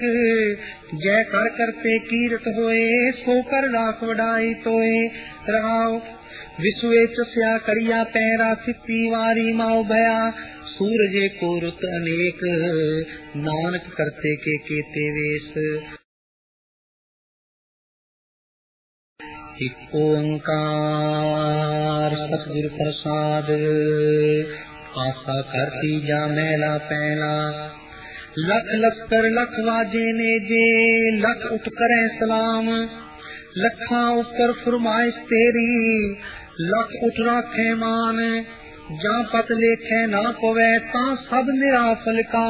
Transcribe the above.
जय कर करते कीरत होए, सो कर राख वडाई तोए। रहाओ विश्वे चस्या करिया पैरा, चित्ती वारी माओ भया। सूरजे को रुत अनेक, नानक करते के केते वेश। एक ओंकार सतगुरु प्रसाद, आशा करती जा मैला पैला। लख लश्कर लख वाजे ने जे, लख उठ करे सलाम। लखा ऊपर फरमाइश तेरी, लख उठ राखे मान। जा पत लेखे ना पवे, ता सब निराफल का।